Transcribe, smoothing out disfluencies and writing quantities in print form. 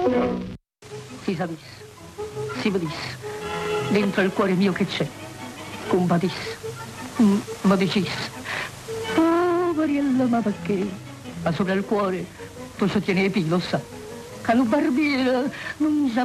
Si sapesse, si vedesse, dentro il cuore mio che c'è, compatisse, mi dicesse, poveriello, ma perché? Ma sopra il cuore tu ci tieni i pili, lo sa, che lo barbiere non sa